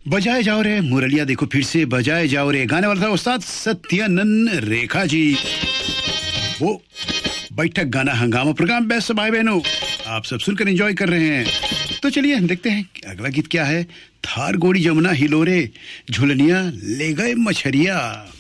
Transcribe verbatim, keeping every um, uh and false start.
बजाए जाओ रे मुरलिया देखो फिर से बजाए जाओ रे। गाने वाला था उस्ताद सत्यानंद रेखा जी। वो बैठक गाना हंगामा प्रोग्राम बेस्ट भाई बहनों आप सब सुनकर एंजॉय कर रहे हैं। तो चलिए देखते हैं अगला गीत क्या है। थार गोड़ी जमुना हिलोरे झुलनिया ले गए मछरिया।